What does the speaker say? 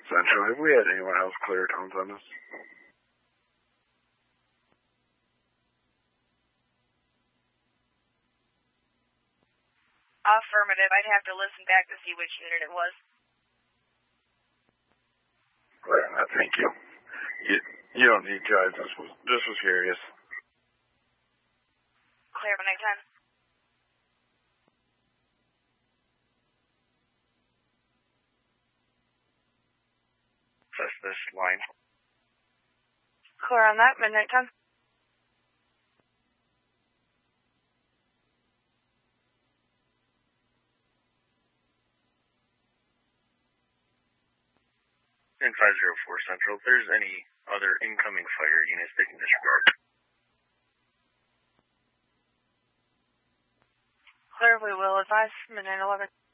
Central, have we had anyone else clear tones on this? Affirmative. I'd have to listen back to see which unit it was. Clear on that, thank you. You don't need to, I just was curious. Clear on 10. Test this line. Clear on that, midnight 10. In 504 Central, if there's any other incoming fire units they can disregard. Clear, we will advise, midnight 11.